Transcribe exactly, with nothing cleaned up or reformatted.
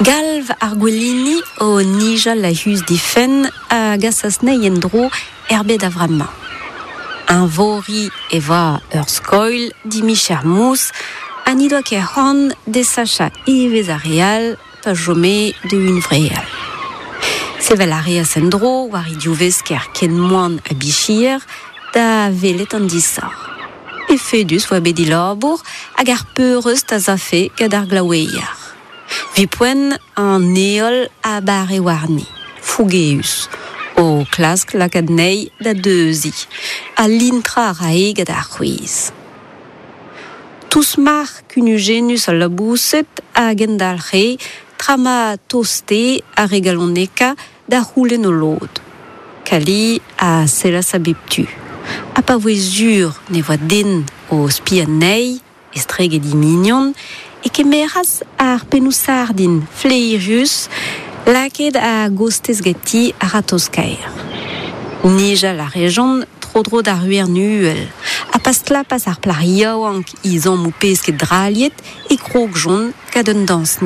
Galv ar gwellini o nijal la hus difen a gasasnei endro erbet avrama. Un vori eva ur skoil di micher mous anidoak er hon de sacha ivez a real pa jome de un vreal. Sevel a reas endro war idiouvezk er ken moan a bichir da velet an disar. E fedus oa bet ilabour hag ar peurez ta zafe gad ar glaoueier. Vipoen an neol a bare warni, fougeus, o klask lakadnei da deuzi, a l'intra rae gad ar c'houiz. Tous mar kunugenus a labouset a gendalre, trama toste a regaloneka da roulen o lod. Kali a selas a beptu. A pa voezur ne voa den o spiannei, estreg edi mignon, e kemeras ar penusardin fleirius laket a gostez gati a ratoskaer. Nija la rejon tro-dro da ruer nuel, a pastla pas ar plar yaouank izan moupez ket draliet e krog jon kad un dans